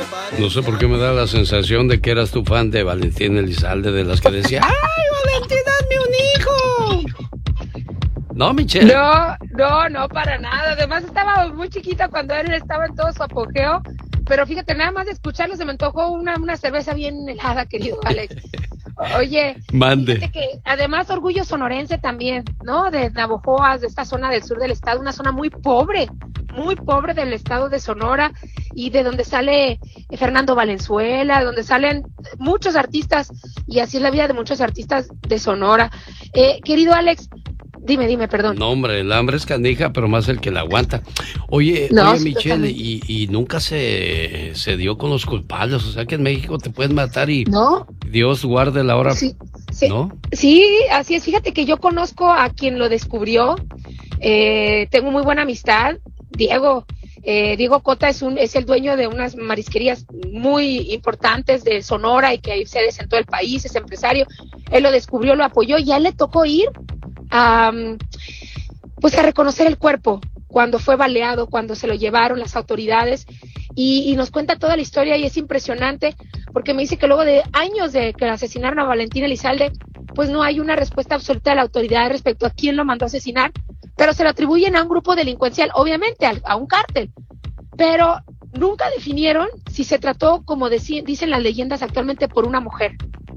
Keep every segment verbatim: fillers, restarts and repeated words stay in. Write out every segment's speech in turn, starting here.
No sé por qué me da la sensación de que eras tu fan de Valentín Elizalde, de las que decía, ¡ay, Valentín, dame un hijo! No, Michelle. No, no, no, para nada. Además estaba muy chiquita cuando él estaba en todo su apogeo. Pero fíjate, nada más de escucharlo se me antojó una, una cerveza bien helada, querido Alex. Oye, mande. Fíjate que además orgullo sonorense también, ¿no? De Navojoas, de esta zona del sur del estado, una zona muy pobre, muy pobre del estado de Sonora, y de donde sale Fernando Valenzuela, donde salen muchos artistas, y así es la vida de muchos artistas de Sonora. Eh, querido Alex, dime, dime, perdón. No, hombre, el hambre es canija, pero más el que la aguanta. Oye, no, oye sí, Michelle, y, y nunca se, se dio con los culpables, o sea que en México te pueden matar y no. Dios guarde la hora, sí, sí, ¿no? Sí, así es. Fíjate que yo conozco a quien lo descubrió, eh, tengo muy buena amistad, Diego. Eh, Diego Cota es un es el dueño de unas marisquerías muy importantes de Sonora y que hay sedes en todo el país, es empresario. Él lo descubrió, lo apoyó y a él le tocó ir a, pues a reconocer el cuerpo cuando fue baleado, cuando se lo llevaron las autoridades, y, y nos cuenta toda la historia y es impresionante porque me dice que luego de años de que asesinaron a Valentín Elizalde, pues no hay una respuesta absoluta de la autoridad respecto a quién lo mandó a asesinar, pero se lo atribuyen a un grupo delincuencial, obviamente a, a un cártel, pero nunca definieron si se trató, como deci- dicen las leyendas actualmente, por una mujer,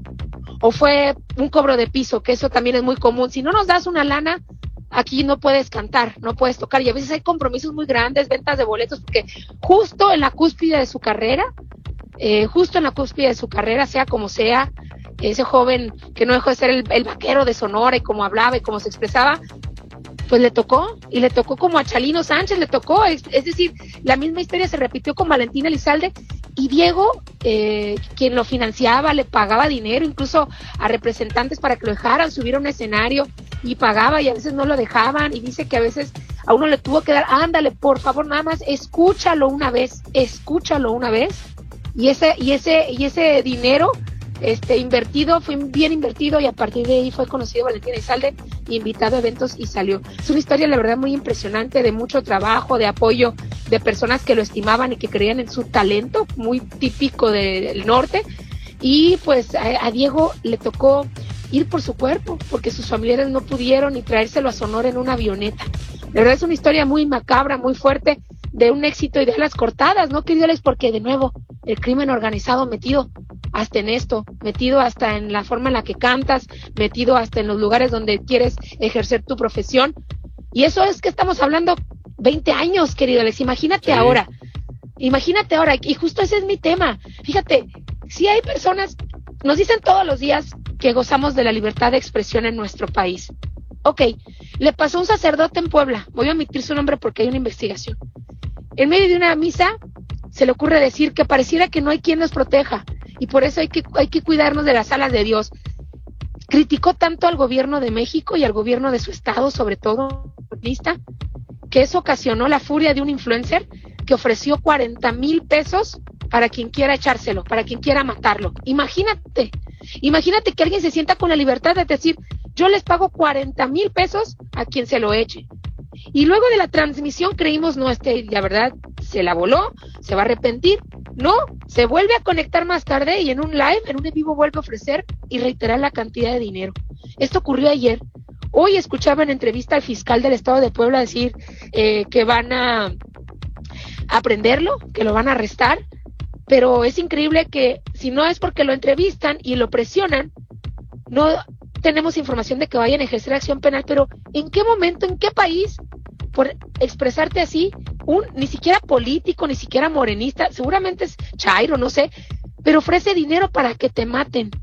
o fue un cobro de piso, que eso también es muy común. Si no nos das una lana, aquí no puedes cantar, no puedes tocar, y a veces hay compromisos muy grandes, ventas de boletos, porque justo en la cúspide de su carrera, eh, justo en la cúspide de su carrera, sea como sea, ese joven que no dejó de ser el, el vaquero de Sonora, y como hablaba y como se expresaba, pues le tocó, y le tocó como a Chalino Sánchez, le tocó, es, es decir, la misma historia se repitió con Valentín Elizalde, y Diego, eh, quien lo financiaba, le pagaba dinero, incluso a representantes para que lo dejaran subir a un escenario, y pagaba, y a veces no lo dejaban, y dice que a veces a uno le tuvo que dar, ándale, por favor, nada más, escúchalo una vez, escúchalo una vez, y ese, y ese, y ese dinero, este, invertido, fue bien invertido, y a partir de ahí fue conocido Valentín Elizalde, invitado a eventos y salió. Es una historia, la verdad, muy impresionante, de mucho trabajo, de apoyo, de personas que lo estimaban y que creían en su talento, muy típico de, del norte, y pues a, a Diego le tocó ir por su cuerpo, porque sus familiares no pudieron, y traérselo a Sonora en una avioneta. La verdad es una historia muy macabra, muy fuerte, de un éxito y de las cortadas, ¿no, queridos? Porque de nuevo, el crimen organizado metido hasta en esto, metido hasta en la forma en la que cantas, metido hasta en los lugares donde quieres ejercer tu profesión. Y eso es que estamos hablando veinte años, querido Alex, imagínate sí. ahora, imagínate ahora, y justo ese es mi tema. Fíjate, si hay personas, nos dicen todos los días que gozamos de la libertad de expresión en nuestro país. Ok, le pasó a un sacerdote en Puebla, voy a omitir su nombre porque hay una investigación. En medio de una misa se le ocurre decir que pareciera que no hay quien nos proteja, y por eso hay que, hay que cuidarnos de las alas de Dios. Criticó tanto al gobierno de México y al gobierno de su estado, sobre todo, que eso ocasionó la furia de un influencer que ofreció cuarenta mil pesos para quien quiera echárselo, para quien quiera matarlo. Imagínate, imagínate que alguien se sienta con la libertad de decir, yo les pago cuarenta mil pesos a quien se lo eche. Y luego de la transmisión creímos, no, este, la verdad, se la voló, se va a arrepentir. No, se vuelve a conectar más tarde y en un live, en un en vivo, vuelve a ofrecer y reiterar la cantidad de dinero. Esto ocurrió ayer. Hoy escuchaba en entrevista al fiscal del estado de Puebla decir eh, que van a, a prenderlo, que lo van a arrestar, pero es increíble que si no es porque lo entrevistan y lo presionan, no tenemos información de que vayan a ejercer acción penal. Pero ¿en qué momento, en qué país, por expresarte así, un ni siquiera político, ni siquiera morenista, seguramente es chairo, no sé, pero ofrece dinero para que te maten?